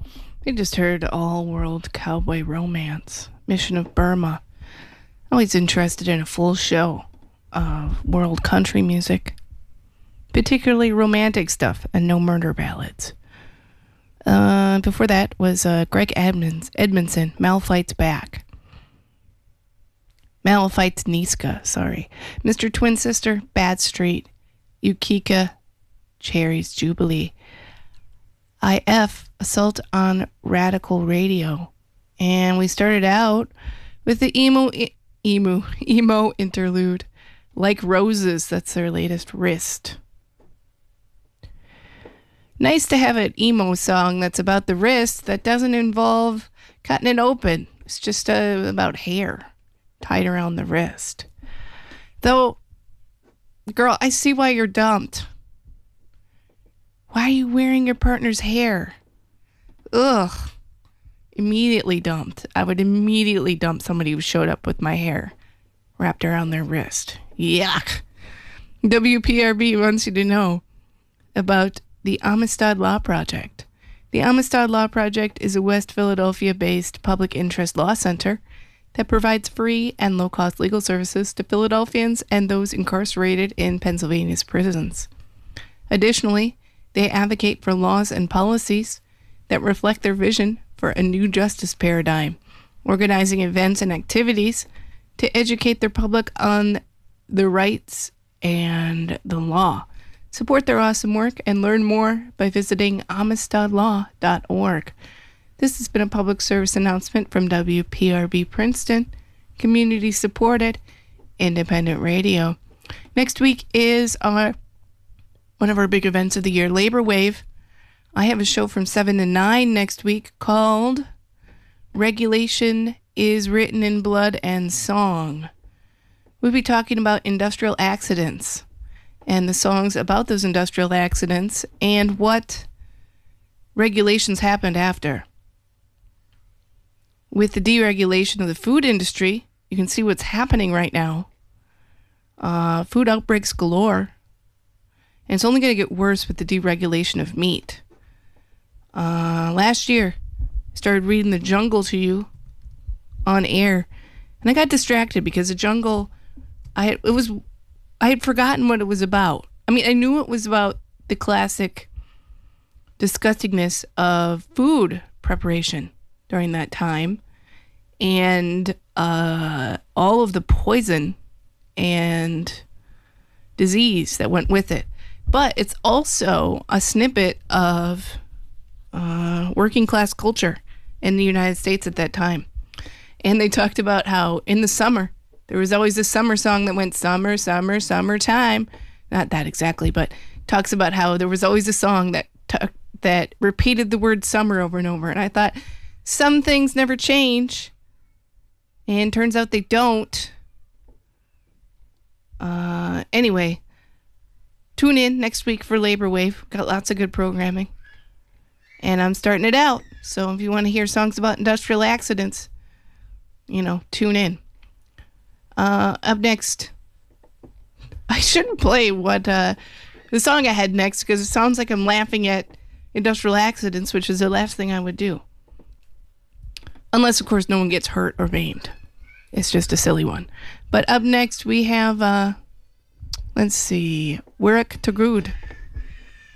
We just heard All World Cowboy Romance, Mission of Burma. Always interested in a full show of world country music, particularly romantic stuff and no murder ballads. Before that was Greg Edmondson, Malphite's Back. Malphite's Niska, sorry. Mr. Twin Sister, Bad Street. Yukika, Cherry's Jubilee. IF, Assault on Radical Radio. And we started out with the emo interlude, Like Roses. That's their latest, Wrist. Nice to have an emo song that's about the wrist that doesn't involve cutting it open. It's just about hair tied around the wrist. Though, girl, I see why you're dumped. Why are you wearing your partner's hair? Ugh. Immediately dumped. I would immediately dump somebody who showed up with my hair wrapped around their wrist. Yuck. WPRB wants you to know about the Amistad Law Project. The Amistad Law Project is a West Philadelphia-based public interest law center that provides free and low-cost legal services to Philadelphians and those incarcerated in Pennsylvania's prisons. Additionally, they advocate for laws and policies that reflect their vision for a new justice paradigm, organizing events and activities to educate their public on the rights and the law. Support their awesome work and learn more by visiting amistadlaw.org. This has been a public service announcement from WPRB Princeton, community-supported, independent radio. Next week is one of our big events of the year, Labor Wave. I have a show from 7 to 9 next week called Regulation is Written in Blood and Song. We'll be talking about industrial accidents and the songs about those industrial accidents and what regulations happened after. With the deregulation of the food industry, you can see what's happening right now. Food outbreaks galore. And it's only going to get worse with the deregulation of meat. Last year, I started reading The Jungle to you on air. And I got distracted because The Jungle, I had forgotten what it was about. I mean, I knew it was about the classic disgustingness of food preparation during that time and all of the poison and disease that went with it. But it's also a snippet of working class culture in the United States at that time. And they talked about how in the summer, there was always a summer song that went summer, summer, summertime. Not that exactly, but talks about how there was always a song that repeated the word summer over and over. And I thought, some things never change. And turns out they don't. Anyway, tune in next week for Labor Wave. Got lots of good programming. And I'm starting it out. So if you want to hear songs about industrial accidents, tune in. Up next, I shouldn't play the song I had next because it sounds like I'm laughing at industrial accidents, which is the last thing I would do. Unless, of course, no one gets hurt or maimed. It's just a silly one. But up next, we have, let's see, Warwick Tagrude.